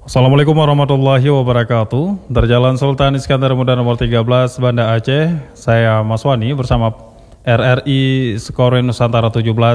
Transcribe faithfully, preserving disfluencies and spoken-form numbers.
Assalamualaikum warahmatullahi wabarakatuh. Dari Jalan Sultan Iskandar Muda nomor tiga belas, Banda Aceh. Saya Mas Wani bersama R R I Skoroen Nusantara tujuh belas